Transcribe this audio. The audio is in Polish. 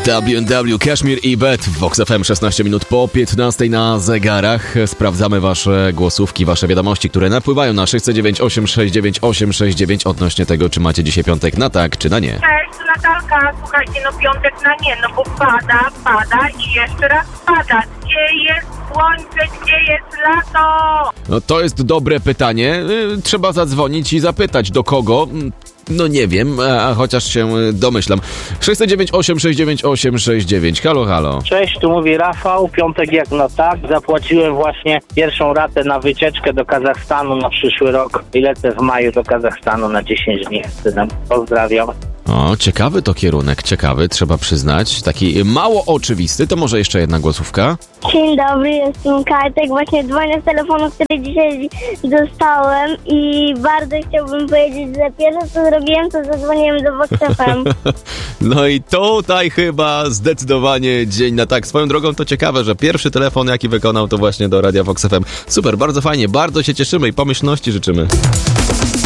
W&W, Kashmir i Bet w Vox FM, 16 minut po 15 na zegarach. Sprawdzamy wasze głosówki, wasze wiadomości, które napływają na 609 869 869 odnośnie tego, czy macie dzisiaj piątek na tak, czy na nie. Cześć, Natalka, słuchajcie, piątek na nie, bo pada i jeszcze raz pada. Gdzie jest słońce, gdzie jest lato? No to jest dobre pytanie. Trzeba zadzwonić i zapytać, do kogo. No nie wiem, a chociaż się domyślam. 609 869 869. Halo, halo. Cześć, tu mówi Rafał. Piątek jak no tak. Zapłaciłem właśnie pierwszą ratę na wycieczkę do Kazachstanu na przyszły rok i lecę w maju do Kazachstanu na 10 dni z synem. Pozdrawiam. O, ciekawy to kierunek, ciekawy, trzeba przyznać. Taki mało oczywisty, to może jeszcze jedna głosówka? Dzień dobry, jestem Kajtek. Właśnie dzwonię z telefonu, który dzisiaj dostałem i bardzo chciałbym powiedzieć, że pierwsze co zrobiłem, to zadzwoniłem do Vox FM. No i tutaj chyba zdecydowanie dzień na tak. Swoją drogą to ciekawe, że pierwszy telefon jaki wykonał to właśnie do Radia Vox FM. Super, bardzo fajnie, bardzo się cieszymy i pomyślności życzymy.